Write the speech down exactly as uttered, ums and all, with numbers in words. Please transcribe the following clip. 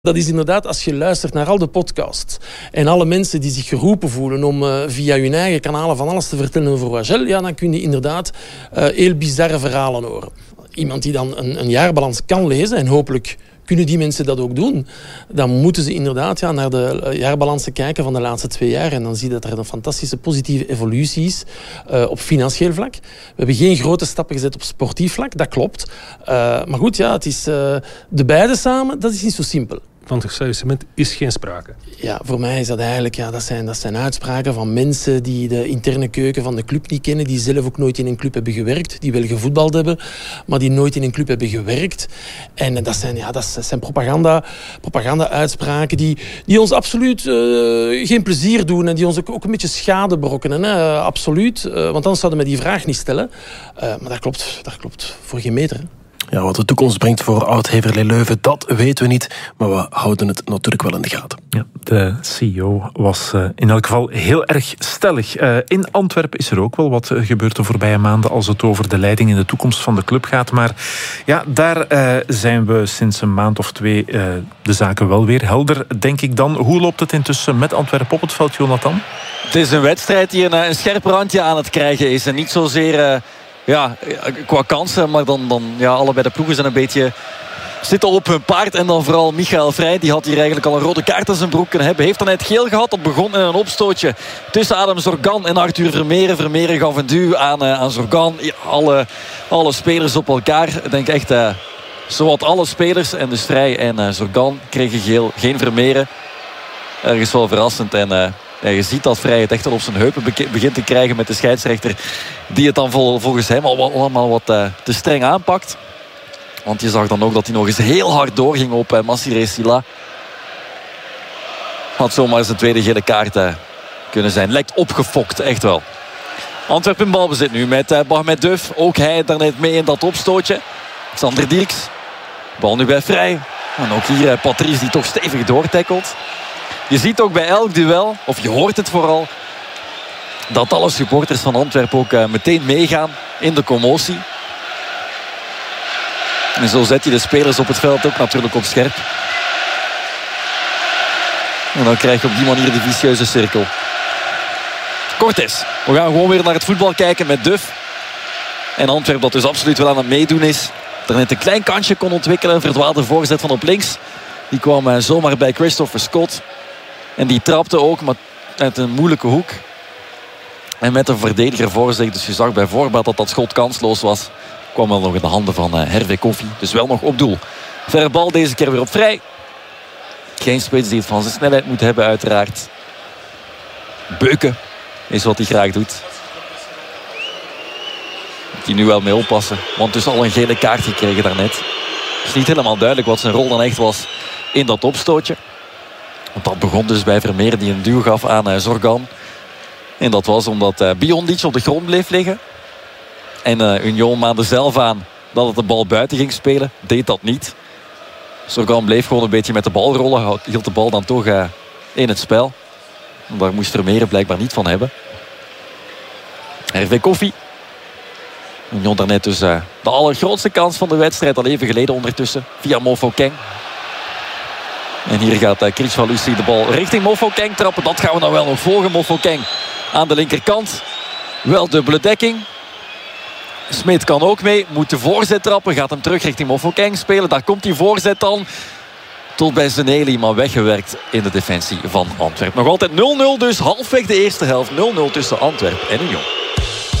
Dat is inderdaad, als je luistert naar al de podcasts en alle mensen die zich geroepen voelen om uh, via hun eigen kanalen van alles te vertellen over Wagel, ja, dan kun je inderdaad uh, heel bizarre verhalen horen. Iemand die dan een, een jaarbalans kan lezen, en hopelijk kunnen die mensen dat ook doen, dan moeten ze inderdaad ja, naar de jaarbalansen kijken van de laatste twee jaar. En dan zie je dat er een fantastische positieve evolutie is uh, op financieel vlak. We hebben geen grote stappen gezet op sportief vlak, dat klopt. Uh, maar goed, ja, het is, uh, de beide samen, dat is niet zo simpel. Van faillissement is geen sprake. Ja, voor mij is dat eigenlijk, ja, dat zijn, dat zijn uitspraken van mensen die de interne keuken van de club niet kennen, die zelf ook nooit in een club hebben gewerkt, die wel gevoetbald hebben, maar die nooit in een club hebben gewerkt. En dat zijn, ja, dat zijn propaganda, propaganda-uitspraken die, die ons absoluut uh, geen plezier doen en die ons ook, ook een beetje schade berokkenen. Hè? Uh, absoluut, uh, want anders zouden we die vraag niet stellen. Uh, maar dat klopt, dat klopt voor geen meter. Hè? Ja, wat de toekomst brengt voor Oud-Heverlee Leuven, dat weten we niet. Maar we houden het natuurlijk wel in de gaten. Ja, de C E O was uh, in elk geval heel erg stellig. Uh, in Antwerpen is er ook wel wat gebeurd de voorbije maanden als het over de leiding en de toekomst van de club gaat. Maar ja, daar uh, zijn we sinds een maand of twee uh, de zaken wel weer helder, denk ik dan. Hoe loopt het intussen met Antwerpen op het veld, Jonathan? Het is een wedstrijd die een, een scherp randje aan het krijgen is. En niet zozeer... Uh... Ja, qua kansen, maar dan, dan ja, allebei de ploegen zijn een beetje zitten op hun paard. En dan vooral Michael Vrij, die had hier eigenlijk al een rode kaart aan zijn broek kunnen hebben. Heeft dan net geel gehad, dat begon in een opstootje tussen Adam Zorgan en Arthur Vermeeren. Vermeeren gaf een duw aan, uh, aan Zorgan. Ja, alle, alle spelers op elkaar. Ik denk echt, uh, zowat alle spelers. En dus Vrij en uh, Zorgan kregen geel, geen Vermeeren. Ergens wel verrassend en... Uh, Ja, je ziet dat Vrij het echt al op zijn heupen begint te krijgen met de scheidsrechter. Die het dan vol, volgens hem al, allemaal wat uh, te streng aanpakt. Want je zag dan ook dat hij nog eens heel hard doorging op uh, Massiré Sylla. Had zomaar zijn tweede gele kaart uh, kunnen zijn. Lijkt opgefokt, echt wel. Antwerpen in balbezit nu met uh, Bahmet Duf. Ook hij daarnet mee in dat opstootje. Xander Dirks. Bal nu bij Vrij. En ook hier uh, Patrice die toch stevig doortackelt. Je ziet ook bij elk duel, of je hoort het vooral, dat alle supporters van Antwerpen ook uh, meteen meegaan in de commotie. En zo zet je de spelers op het veld ook natuurlijk op scherp. En dan krijg je op die manier de vicieuze cirkel. Cortés, we gaan gewoon weer naar het voetbal kijken met Duf. En Antwerpen dat dus absoluut wel aan het meedoen is. Er net een klein kansje kon ontwikkelen, een verdwaalde voorzet van op links. Die kwam uh, zomaar bij Christopher Scott. En die trapte ook, maar uit een moeilijke hoek. En met een verdediger voor zich. Dus je zag bij voorbaat dat dat schot kansloos was. Kwam wel nog in de handen van uh, Hervé Koffie. Dus wel nog op doel. Verre bal deze keer weer op Vrij. Geen spits die het van zijn snelheid moet hebben uiteraard. Beuken is wat hij graag doet. Moet hij nu wel mee oppassen. Want dus al een gele kaart gekregen daarnet. Het is niet helemaal duidelijk wat zijn rol dan echt was in dat opstootje. Want dat begon dus bij Vermeer die een duw gaf aan uh, Zorgan. En dat was omdat uh, Biondic op de grond bleef liggen. En uh, Union maande zelf aan dat het de bal buiten ging spelen. Deed dat niet. Zorgan bleef gewoon een beetje met de bal rollen. Hield de bal dan toch uh, in het spel. En daar moest Vermeer blijkbaar niet van hebben. Hervé Koffie. Union daarnet dus uh, de allergrootste kans van de wedstrijd. Al even geleden ondertussen. Via Mofo Keng. En hier gaat uh, Chris van Lucie de bal richting Mofo Keng trappen. Dat gaan we nou wel nog volgen. Mofo Keng aan de linkerkant. Wel dubbele dekking. Smit kan ook mee. Moet de voorzet trappen. Gaat hem terug richting Mofo Keng spelen. Daar komt die voorzet dan. Tot bij Zeneli. Maar weggewerkt in de defensie van Antwerpen. Nog altijd nul nul dus. Halfweg de eerste helft. nul nul tussen Antwerpen en Union.